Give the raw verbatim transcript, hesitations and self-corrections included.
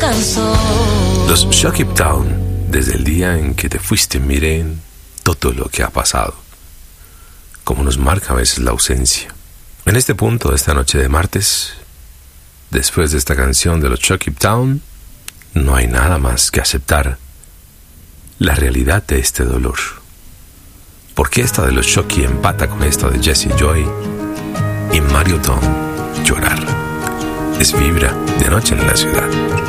cansó. Los Shock Town, desde el día en que te fuiste, miren todo lo que ha pasado. Como nos marca a veces la ausencia. En este punto de esta noche de martes, después de esta canción de los Shock Town, no hay nada más que aceptar la realidad de este dolor. Porque esta de los Shocky empata con esta de Jesse Joy y Mario Tom, Llorar. Es Vibra de Noche en la Ciudad.